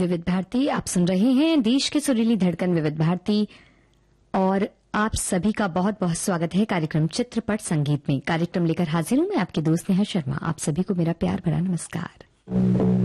विविध भारती। आप सुन रहे हैं देश की सुरीली धड़कन विविध भारती और आप सभी का बहुत बहुत स्वागत है कार्यक्रम चित्रपट संगीत में। कार्यक्रम लेकर हाजिर हूं मैं आपकी दोस्त नेहा शर्मा। आप सभी को मेरा प्यार भरा नमस्कार।